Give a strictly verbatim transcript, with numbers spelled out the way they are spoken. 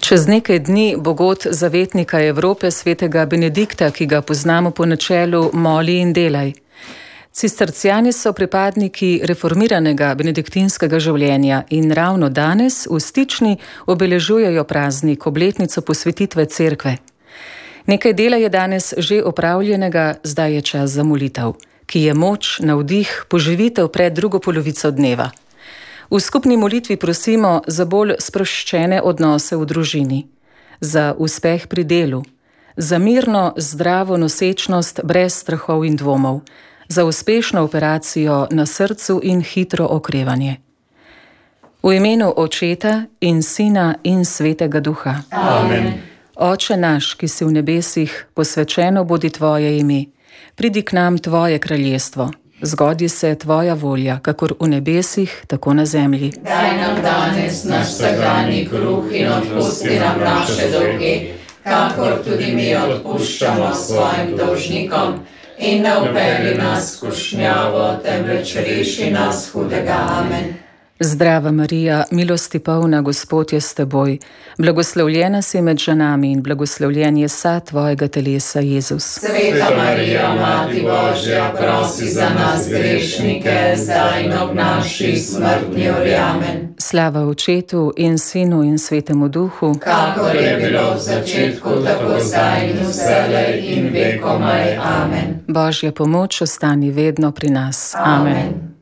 Čez nekaj dni bo god zavetnika Evrope svetega Benedikta, ki ga poznamo po načelu moli in delaj. Cistercijani so pripadniki reformiranega benediktinskega življenja in ravno danes v Stični obeležujejo praznik, obletnico posvetitve cerkve. Nekaj dela je danes že opravljenega, zdaj je čas za molitev, ki je moč, navdih, poživitev pred drugo polovico dneva. V skupni molitvi prosimo za bolj sproščene odnose v družini, za uspeh pri delu, za mirno, zdravo nosečnost brez strahov in dvomov, za uspešno operacijo na srcu in hitro okrevanje. V imenu Očeta in Sina in Svetega Duha. Amen. Oče naš, ki si v nebesih, posvečeno bodi tvoje ime. Pridi k nam tvoje kraljestvo. Zgodi se tvoja volja, kakor v nebesih, tako na zemlji. Daj nam danes naš vsakdanji kruh in odpusti nam naše dolge, kakor tudi mi odpuščamo svojim dolžnikom. In ne vpelji nas v skušnjavo, temveč reši nas hudega. Amen. Zdrava Marija, milosti polna, Gospod je s teboj. Blagoslovljena si med ženami in blagoslovljen je sad tvojega telesa, Jezus. Sveta Marija, Mati Božja, prosi za nas grešnike, zdaj in ob naši smrtni uri. Amen. Slava Očetu in Sinu in Svetemu Duhu, kakor je bilo v začetku, tako zdaj in vselej in vekomaj. Amen. Božja pomoč ostani vedno pri nas. Amen. Amen.